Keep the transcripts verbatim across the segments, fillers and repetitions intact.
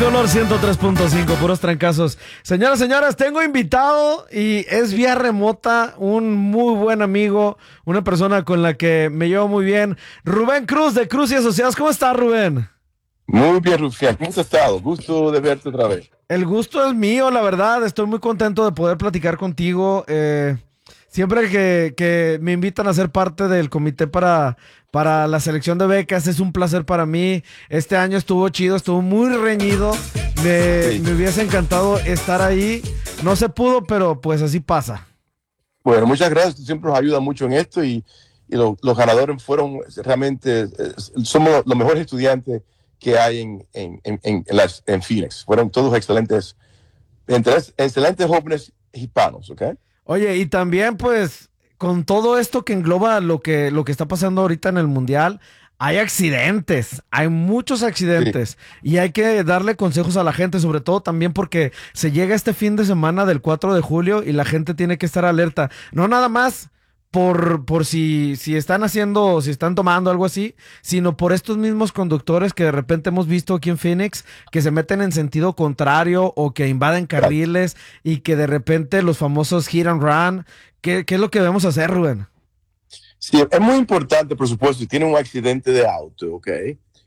Tricolor ciento tres punto cinco, puros trancazos. Señoras, señoras, tengo invitado y es vía remota un muy buen amigo, una persona con la que me llevo muy bien, Rubén Cruz de Cruz y Asociados. ¿Cómo estás, Rubén? Muy bien, Rufián. ¿Cómo has estado? Gusto de verte otra vez. El gusto es mío, la verdad. Estoy muy contento de poder platicar contigo. Eh, siempre que, que me invitan a ser parte del comité para, para la selección de becas, es un placer para mí. Este año estuvo chido, estuvo muy reñido. Me, Sí. me hubiese encantado estar ahí. No se pudo, pero pues así pasa. Bueno, muchas gracias. Tú siempre nos ayudas mucho en esto y, y lo- los ganadores fueron realmente, eh, somos los mejores estudiantes que hay en, en, en, en, las, en Phoenix. Fueron todos excelentes, entre- excelentes jóvenes hispanos, ¿ok? Oye, y también pues con todo esto que engloba lo que, lo que está pasando ahorita en el Mundial, hay accidentes, hay muchos Sí, accidentes y hay que darle consejos a la gente, sobre todo también porque se llega este fin de semana del cuatro de julio y la gente tiene que estar alerta, no nada más por, por si, si están haciendo, si están tomando algo así, sino por estos mismos conductores que de repente hemos visto aquí en Phoenix, que se meten en sentido contrario o que invaden claro. carriles y que de repente los famosos hit and run. ¿Qué, qué es lo que debemos hacer, Rubén? Sí, es muy importante, por supuesto, si tiene un accidente de auto, ¿ok?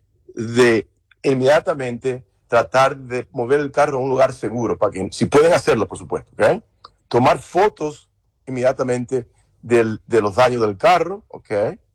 De inmediatamente tratar de mover el carro a un lugar seguro, para que, si pueden hacerlo, por supuesto, ¿ok? Tomar fotos inmediatamente del, de los daños del carro, ¿ok?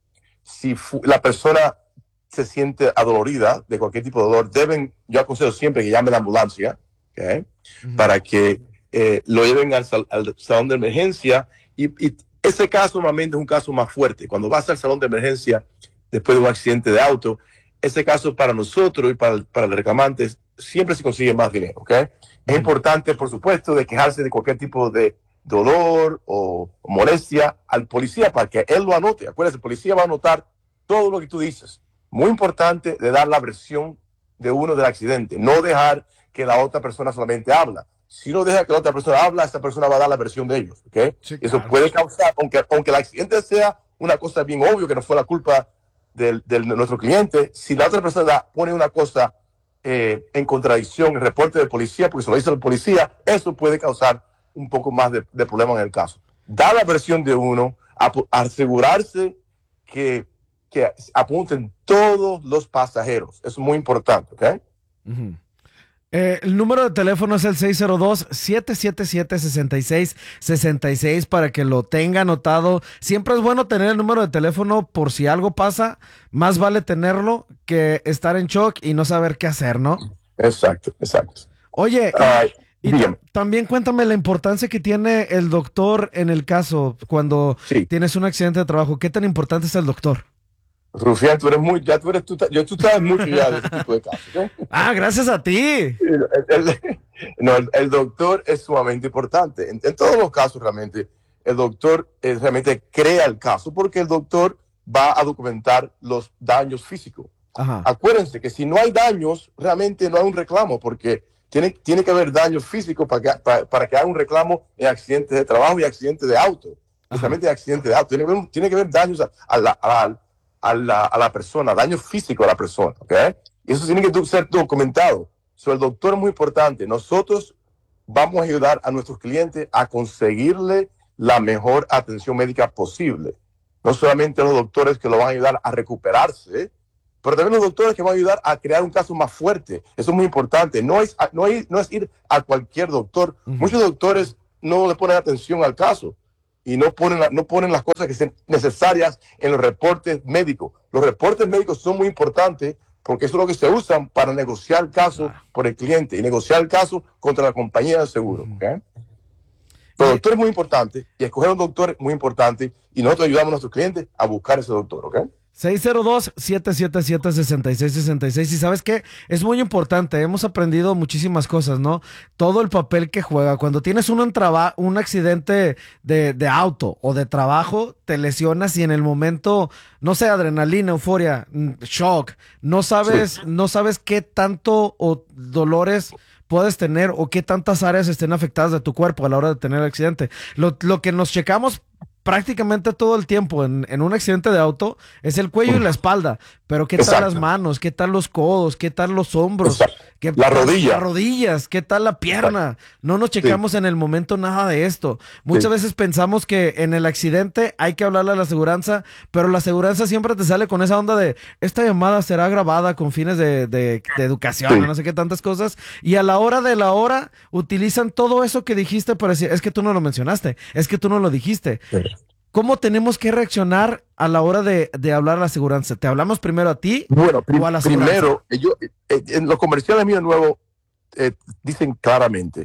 Si fu- la persona se siente adolorida de cualquier tipo de dolor, deben, yo aconsejo siempre que llame la ambulancia, ¿ok? Ujú. Para que eh, lo lleven al, sal- al salón de emergencia y, y ese caso normalmente es un caso más fuerte. Cuando vas al salón de emergencia después de un accidente de auto, ese caso para nosotros y para, el- para el reclamante siempre se consigue más dinero, ¿ok? Es Ujú. importante, por supuesto, de quejarse de cualquier tipo de dolor o molestia al policía para que él lo anote. Acuérdense, el policía va a anotar todo lo que tú dices. Muy importante de dar la versión de uno del accidente, no dejar que la otra persona solamente habla. Si no deja que la otra persona habla, esta persona va a dar la versión de ellos, ¿ok? Sí, Eso claro. puede causar, aunque, aunque el accidente sea una cosa bien obvia, que no fue la culpa del, del- de nuestro cliente, si la otra persona pone una cosa eh, en contradicción, el reporte de policía, porque se lo dice el policía, eso puede causar un poco más de, de problema en el caso. Da la versión de uno, ap- asegurarse que, que apunten todos los pasajeros. Eso es muy importante, ¿ok? Ujú. Eh, el número de teléfono es el seis cero dos, siete siete siete, seis seis seis seis para que lo tenga anotado. Siempre es bueno tener el número de teléfono por si algo pasa. Más vale tenerlo que estar en shock y no saber qué hacer, ¿no? Exacto, exacto. Oye, y, Ay, y tam- dígame. también cuéntame la importancia que tiene el doctor en el caso cuando Sí, tienes un accidente de trabajo. ¿Qué tan importante es el doctor? Rufián, tú eres muy, ya tú eres, tú, yo, tú sabes mucho ya de ese tipo de casos, ¿ok? Ah, gracias a ti. El, el- no, el, el doctor es sumamente importante. En, en todos los casos, realmente, el doctor eh, realmente crea el caso porque el doctor va a documentar los daños físicos. Ajá. Acuérdense que si no hay daños, realmente no hay un reclamo porque tiene, tiene que haber daños físicos para que, para, para que haya un reclamo en accidentes de trabajo y accidentes de auto, Ajá. especialmente de accidentes de auto. Tiene que haber, tiene que haber daños a, a la, a, a la, a la persona, daño físico a la persona, ¿ok? Y eso tiene que ser documentado. So, el doctor es muy importante. Nosotros vamos a ayudar a nuestros clientes a conseguirle la mejor atención médica posible. No solamente los doctores que lo van a ayudar a recuperarse, pero también los doctores que van a ayudar a crear un caso más fuerte. Eso es muy importante. No es, no es, no es ir a cualquier doctor. Ujú. Muchos doctores no le ponen atención al caso y no ponen, la, no ponen las cosas que sean necesarias en los reportes médicos. Los reportes médicos son muy importantes porque eso es lo que se usan para negociar el caso Claro. por el cliente y negociar el caso contra la compañía de seguro. Ujú. ¿Okay? Pero el Y doctor es muy importante y escoger un doctor es muy importante y nosotros ayudamos a nuestros clientes a buscar ese doctor. ¿Ok? seis cero dos, siete siete siete, seis seis seis seis. Y sabes qué, es muy importante, hemos aprendido muchísimas cosas, ¿no? Todo el papel que juega. Cuando tienes un, un, traba- un accidente de, de auto o de trabajo, te lesionas y en el momento, no sé, adrenalina, euforia, mm, shock, no Sí. sabes, no sabes qué tanto o dolores puedes tener o qué tantas áreas estén afectadas de tu cuerpo a la hora de tener el accidente. Lo, lo que nos checamos prácticamente todo el tiempo en, en un accidente de auto es el cuello y la espalda. Pero ¿qué tal Exacto. las manos? ¿Qué tal los codos? ¿Qué tal los hombros? Exacto. ¿Qué La tal rodilla. las rodillas? ¿Qué tal la pierna? No nos checamos sí. en el momento nada de esto. Muchas sí. veces pensamos que en el accidente hay que hablarle a la aseguranza, pero la aseguranza siempre te sale con esa onda de esta llamada será grabada con fines de, de, de educación, sí. no sé qué tantas cosas. Y a la hora de la hora utilizan todo eso que dijiste para decir, es que tú no lo mencionaste, es que tú no lo dijiste. Sí. ¿Cómo tenemos que reaccionar a la hora de, de hablar a la aseguranza? ¿Te hablamos primero a ti bueno, o a la aseguranza? Primero, yo, eh, en los comerciales míos nuevos eh, dicen claramente,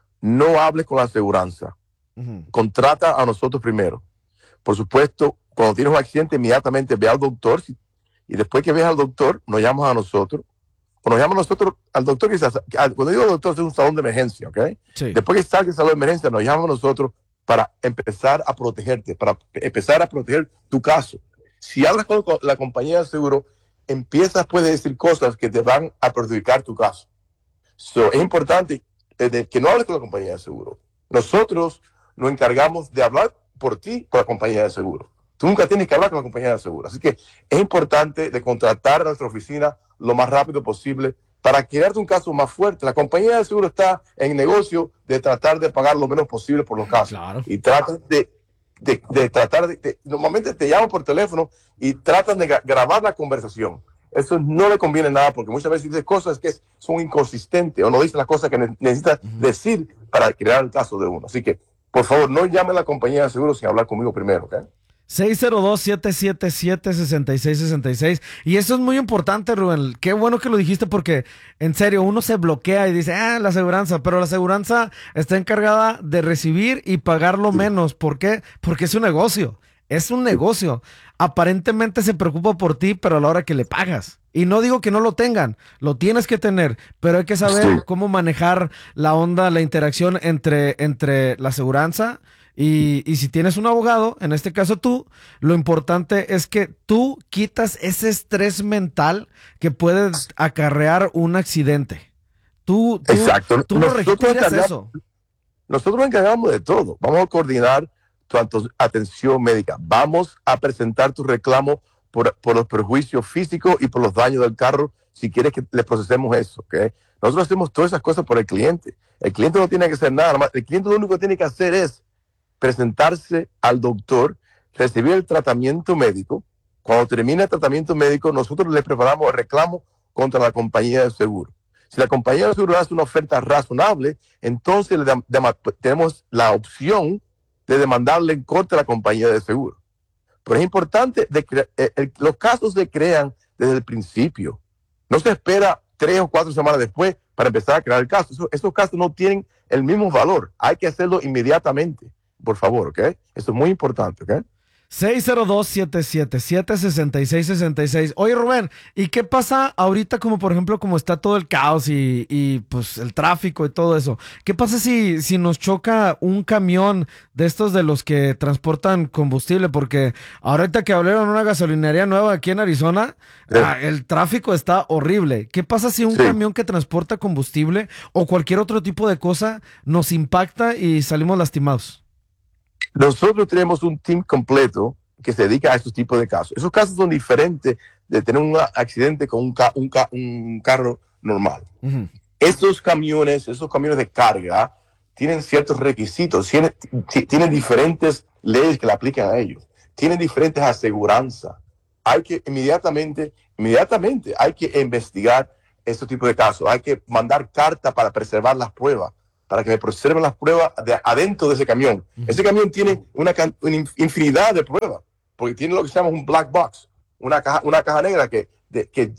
no hables con la aseguranza, uh-huh. contrata a nosotros primero. Por supuesto, cuando tienes un accidente, inmediatamente ve al doctor y después que veas al doctor, nos llamas a nosotros. O nos llaman a nosotros al doctor, que se, cuando digo doctor, es un salón de emergencia, ¿ok? Sí. Después que salga el salón de emergencia, nos llaman a nosotros para empezar a protegerte, para empezar a proteger tu caso. Si hablas con la compañía de seguro, empiezas, puedes decir cosas que te van a perjudicar tu caso. So, es importante eh, que no hables con la compañía de seguro. Nosotros nos encargamos de hablar por ti con la compañía de seguro. Tú nunca tienes que hablar con la compañía de seguro. Así que es importante de contratar a nuestra oficina lo más rápido posible para crearte un caso más fuerte. La compañía de seguro está en negocio de tratar de pagar lo menos posible por los casos. Claro. Y tratan de, de, de tratar de, de... Normalmente te llaman por teléfono y tratan de grabar la conversación. Eso no le conviene nada porque muchas veces dice cosas que son inconsistentes o no dice las cosas que necesita uh-huh. decir para crear el caso de uno. Así que, por favor, no llame a la compañía de seguro sin hablar conmigo primero, ¿ok? seis cero dos, siete siete siete, seis seis seis seis. Y eso es muy importante, Rubén. Qué bueno que lo dijiste porque, en serio, uno se bloquea y dice, ah, la aseguranza. Pero la aseguranza está encargada de recibir y pagar lo menos. ¿Por qué? Porque es un negocio. Es un negocio. Aparentemente se preocupa por ti, pero a la hora que le pagas. Y no digo que no lo tengan, lo tienes que tener, pero hay que saber sí. cómo manejar la onda, la interacción entre, entre la aseguranza y, y si tienes un abogado, en este caso tú, lo importante es que tú quitas ese estrés mental que puede acarrear un accidente. Tú, tú, Exacto. tú no respiras eso. Nosotros nos encargamos de todo. Vamos a coordinar tu atención médica. Vamos a presentar tu reclamo por, por los perjuicios físicos y por los daños del carro si quieres que le procesemos eso, ¿ok? Nosotros hacemos todas esas cosas por el cliente. El cliente no tiene que hacer nada. El cliente lo único que tiene que hacer es presentarse al doctor, recibir el tratamiento médico. Cuando termina el tratamiento médico, nosotros le preparamos el reclamo contra la compañía de seguro. Si la compañía de seguro hace una oferta razonable, entonces le de, de, tenemos la opción de demandarle en corte a la compañía de seguro. Pero es importante, de cre- eh, el, los casos se crean desde el principio. No se espera tres o cuatro semanas después para empezar a crear el caso. Eso, esos casos no tienen el mismo valor. Hay que hacerlo inmediatamente. Por favor, ¿ok? Eso es muy importante, ¿ok? seis cero dos, siete siete siete, seis seis seis seis. Oye, Rubén, ¿y qué pasa ahorita como, por ejemplo, como está todo el caos y, y pues el tráfico y todo eso? ¿Qué pasa si, si nos choca un camión de estos de los que transportan combustible? Porque ahorita que abrieron una gasolinería nueva aquí en Arizona, sí. ah, el tráfico está horrible. ¿Qué pasa si un sí. camión que transporta combustible o cualquier otro tipo de cosa nos impacta y salimos lastimados? Nosotros tenemos un team completo que se dedica a estos tipos de casos. Esos casos son diferentes de tener un accidente con un, ca un, ca un carro normal. Uh-huh. Estos camiones, esos camiones de carga, tienen ciertos requisitos, tienen, tienen diferentes leyes que le aplican a ellos, tienen diferentes aseguranzas. Hay que inmediatamente, inmediatamente hay que investigar estos tipos de casos. Hay que mandar carta para preservar las pruebas, para que me preserven las pruebas de adentro de ese camión. Uh-huh. Ese camión tiene una, una infinidad de pruebas, porque tiene lo que se llama un black box, una caja, una caja negra que, de, que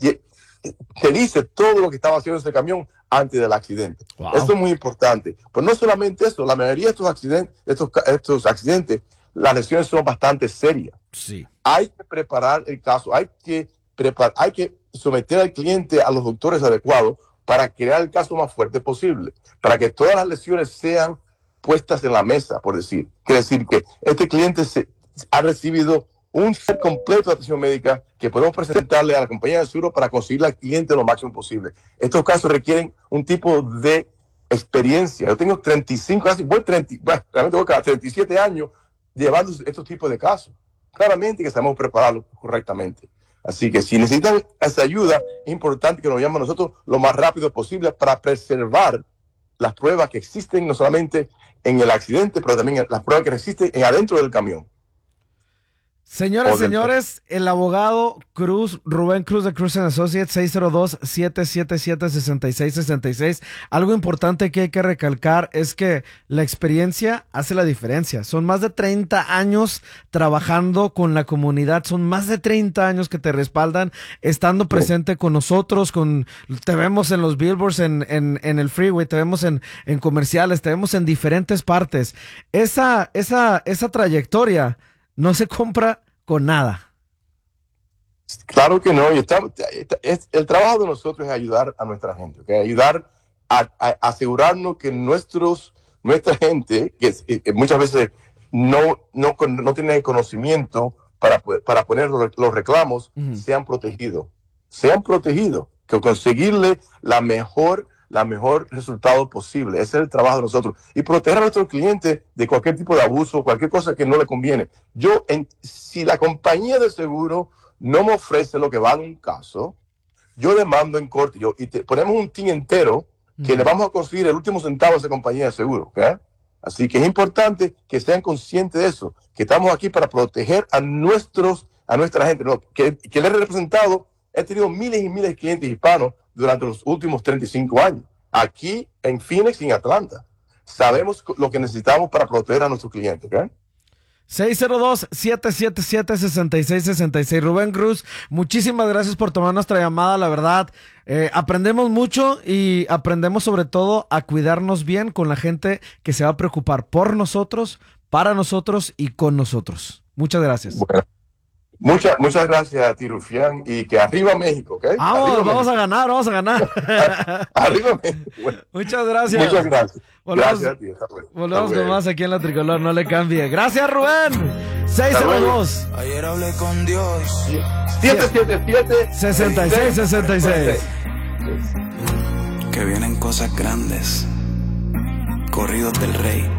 te dice todo lo que estaba haciendo ese camión antes del accidente. Wow. Eso es muy importante. Pero no solamente eso, la mayoría de estos accidentes, estos, estos accidentes, las lesiones son bastante serias. Sí. Hay que preparar el caso, hay que, preparar, hay que someter al cliente a los doctores adecuados para crear el caso más fuerte posible, para que todas las lesiones sean puestas en la mesa, por decir. Quiere decir que este cliente se, ha recibido un set completo de atención médica que podemos presentarle a la compañía de seguro para conseguirle al cliente lo máximo posible. Estos casos requieren un tipo de experiencia. Yo tengo treinta y cinco, casi, bueno, treinta, bueno, realmente voy a treinta y siete años llevando estos tipos de casos. Claramente que sabemos prepararlo correctamente. Así que si necesitan esa ayuda, es importante que nos llamen a nosotros lo más rápido posible para preservar las pruebas que existen, no solamente en el accidente, pero también las pruebas que existen en adentro del camión. Señoras y señores, el abogado Cruz, Rubén Cruz de Cruz and Associates, seis cero dos, siete siete siete, seis seis seis seis. Algo importante que hay que recalcar es que la experiencia hace la diferencia. Son más de treinta años trabajando con la comunidad, son más de treinta años que te respaldan, estando presente con nosotros, con, te vemos en los billboards, en, en, en el freeway, te vemos en, en comerciales, te vemos en diferentes partes. Esa, esa, esa trayectoria no se compra con nada. Claro que no. Y está, está, es, el trabajo de nosotros es ayudar a nuestra gente, ¿okay? Ayudar a, a asegurarnos que nuestros, nuestra gente, que, que muchas veces no, no, no tiene conocimiento para, para poner los, los reclamos, uh-huh. sean protegidos. Sean protegidos. Que conseguirle la mejor la mejor resultado posible. Ese es el trabajo de nosotros. Y proteger a nuestros clientes de cualquier tipo de abuso, cualquier cosa que no le conviene. Yo, en, si la compañía de seguro no me ofrece lo que vale un caso, yo demando en corte. Yo, y te, ponemos un team entero que mm. le vamos a conseguir el último centavo a esa compañía de seguro. ¿Okay? Así que es importante que sean conscientes de eso, que estamos aquí para proteger a nuestros, a nuestra gente. ¿No? Que, que le he representado, he tenido miles y miles de clientes hispanos durante los últimos treinta y cinco años, aquí en Phoenix y en Atlanta. Sabemos lo que necesitamos para proteger a nuestros clientes. ¿Okay? seis cero dos, siete siete siete, seis seis seis seis. Rubén Cruz, muchísimas gracias por tomar nuestra llamada. La verdad, eh, aprendemos mucho y aprendemos sobre todo a cuidarnos bien con la gente que se va a preocupar por nosotros, para nosotros y con nosotros. Muchas gracias. Bueno. Muchas, muchas gracias a ti, Rufián, y que arriba México, ¿ok? Vamos, arriba vamos México. a ganar, vamos a ganar. Arriba México. Bueno, muchas gracias. Muchas gracias. Volvemos, gracias a ti. Hasta luego. Volvemos con más aquí en La Tricolor, no le cambie. Gracias, Rubén. seis cero dos. Ayer hablé con Dios. siete siete siete, seis seis seis seis. Que vienen cosas grandes. Corridos del Rey.